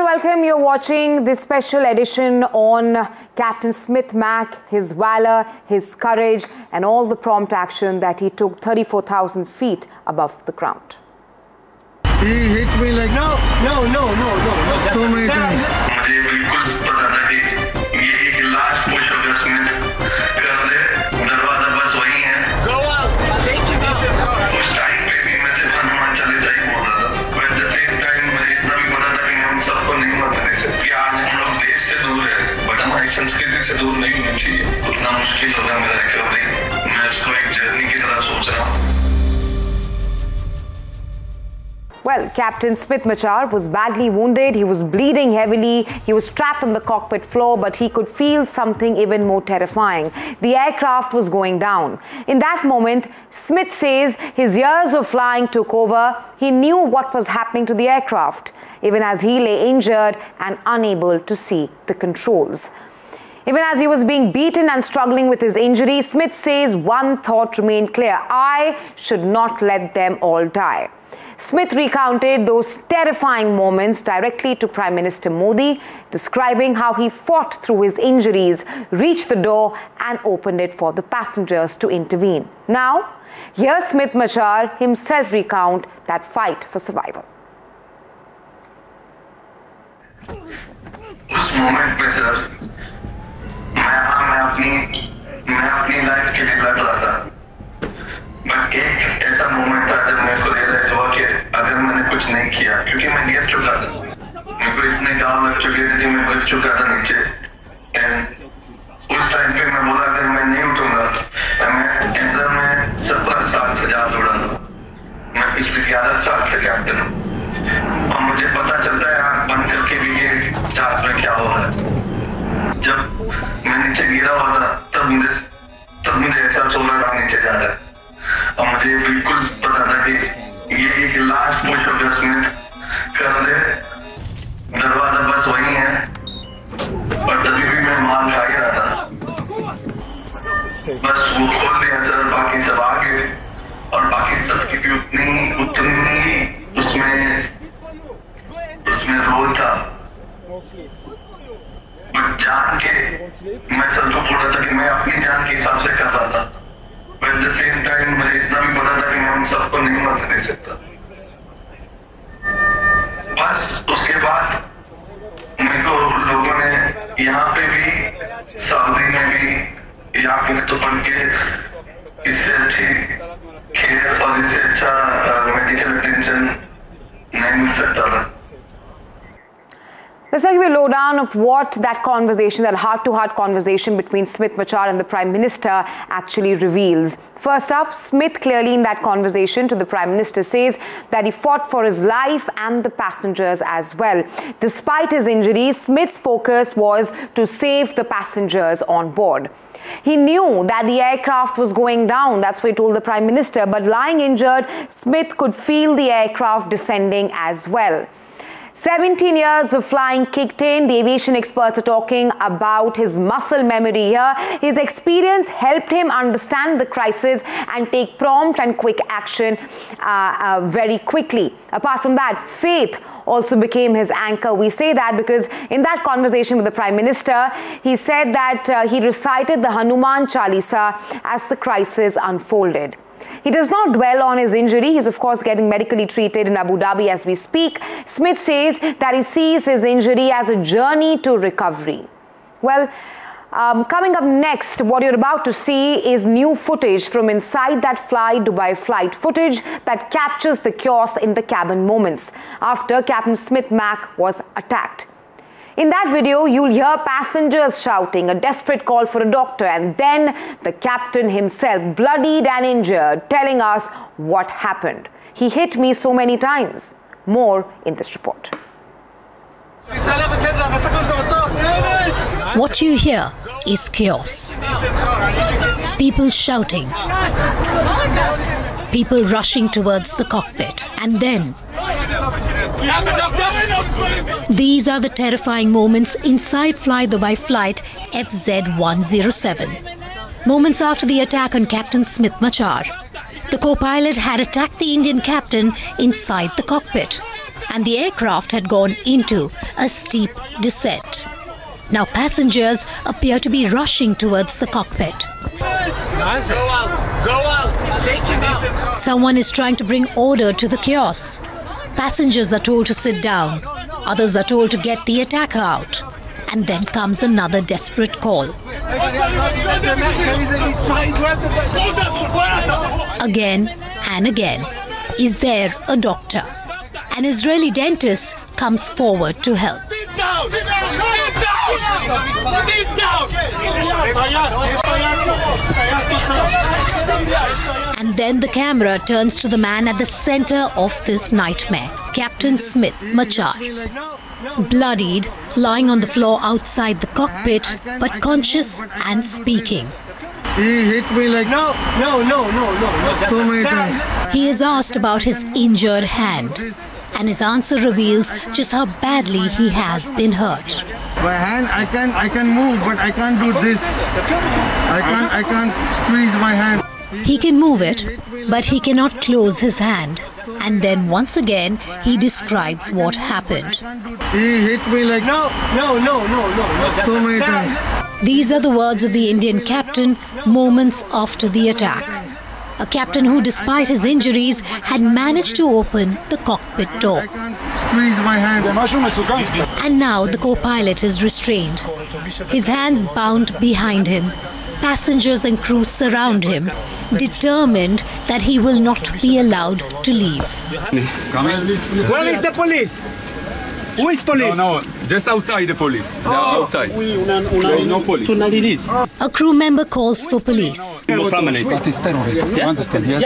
welcome. You're watching this special edition on Captain Smith Mac, his valor, his courage, and all the prompt action that he took 34,000 feet above the ground. He hit me like no. So many times. मुझे बिल्कुल पता था कि ये एक last push होगा Smith कर दे दरवाजा बस वही है Go out. उस टाइम पे भी मैं सिर्फ हनुमान चालीसा ही बोल रहा था but at the same time मुझे इतना भी पता था कि हम सबको नहीं मारते दे सकते कि आज हम लोग देश से दूर है बट हमारी संस्कृति से दूर नहीं होनी चाहिए उतना मुश्किल होगा मेरा रिकवरी मैं इसको एक जर्नी की तरह सोच रहा हूँ. Well, Captain Smith Machar was badly wounded, he was bleeding heavily, he was trapped on the cockpit floor, but he could feel something even more terrifying. The aircraft was going down. In that moment, Smith says his years of flying took over. He knew what was happening to the aircraft, even as he lay injured and unable to see the controls. Even as he was being beaten and struggling with his injury, Smith says one thought remained clear: I should not let them all die. Smith recounted those terrifying moments directly to Prime Minister Modi, describing how he fought through his injuries, reached the door and opened it for the passengers to intervene. Now, here's Smith Machar himself recount that fight for survival. उस moment पे sir मैं अपनी life के लिए लड़ रहा था but एक ऐसा मोमेंट था जब मेरे को रियलाइज हुआ कि अगर मैंने कुछ नहीं किया क्योंकि मैं गिर चुका था मेरे को इतने घाव लग चुके थे कि मैं गिर चुका था नीचे एंड उस टाइम पे मैं बोला अगर मैं नहीं उठूंगा मैं 17 साल से जा जुड़ा था मैं पिछले 11 साल से कैप्टन हूँ और मुझे पता चलता है आँख बंद करके भी ये जहाज में क्या हो रहा है जब मैं नीचे गिरा हुआ था तब मुझे एहसास हो रहा था नीचे जा रहा है और मुझे बिल्कुल पता था कि ये एक लास्ट पुश होगा स्मिथ कर दे दरवाजा बस वही है और तभी भी मैं मार खा गया था बस वो खोल दिया सर बाकी सब आगे और बाकी सब की भी उतनी उसमें रोल था बट जान के मैं सबको बोला था कि मैं अपनी जान के हिसाब से कर रहा था But at the same time, मुझे इतना भी पता था कि मैं उन सबको नहीं मारने दे सकता. बस उसके बाद मेरे को लोगों ने यहाँ पे भी सऊदी में भी यहाँ पे तो बन के इससे अच्छी केयर और इससे अच्छा मेडिकल अटेंशन नहीं मिल सकता था. Let's give you a lowdown of what that conversation, that heart-to-heart conversation between Smith Machar and the Prime Minister actually reveals. First up, Smith clearly in that conversation to the Prime Minister says that he fought for his life and the passengers as well. Despite his injuries, Smith's focus was to save the passengers on board. He knew that the aircraft was going down, that's what he told the Prime Minister, but lying injured, Smith could feel the aircraft descending as well. 17 years of flying kicked in. The aviation experts are talking about his muscle memory here. His experience helped him understand the crisis and take prompt and quick action very quickly. Apart from that, faith also became his anchor. We say that because in that conversation with the Prime Minister, he said that he recited the Hanuman Chalisa as the crisis unfolded. He does not dwell on his injury. He's of course getting medically treated in Abu Dhabi as we speak. Smith says that he sees his injury as a journey to recovery. Well, coming up next, what you're about to see is new footage from inside that Fly Dubai flight, footage that captures the chaos in the cabin moments after Captain Smith Mac was attacked. In that video, you'll hear passengers shouting a desperate call for a doctor, and then the captain himself, bloodied and injured, telling us what happened. He hit me so many times. More in this report. What you hear is chaos. People shouting. People rushing towards the cockpit. And then these are the terrifying moments inside Fly Dubai flight FZ107. Moments after the attack on Captain Smith Machar. The co-pilot had attacked the Indian captain inside the cockpit, and the aircraft had gone into a steep descent. Now passengers appear to be rushing towards the cockpit. Go out. Take him out. Someone is trying to bring order to the chaos. Passengers are told to sit down. Others are told to get the attacker out. And then comes another desperate call. Again and again. Is there a doctor? An Israeli dentist comes forward to help. Sit down! Sit down! Sit down! And then the camera turns to the man at the center of this nightmare, Captain Smith Machar. Bloodied, lying on the floor outside the cockpit, but conscious and speaking. He hit me like No. so many times. He is asked about his injured hand, and his answer reveals just how badly he has been hurt. My hand, I can move, but I can't do this. I can't squeeze my hand. He can move it, but he cannot close his hand. And then once again, he describes what happened. He hit me like No. so many times. These are the words of the Indian captain moments after the attack. A captain who, despite his injuries, had managed to open the cockpit door. I can't squeeze my hand. And now the co-pilot is restrained. His hands bound behind him. Passengers and crew surround him, determined that he will not be allowed to leave. Where is the police? Who is police? No, just outside the police. They are outside. There is no police. A crew member calls for police. That is terrorist. You understand? Yes.